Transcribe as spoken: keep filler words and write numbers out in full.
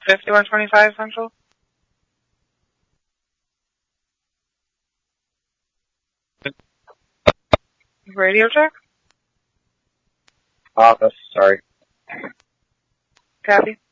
fifty-one twenty-five Central. Radio check? Office, sorry. Copy.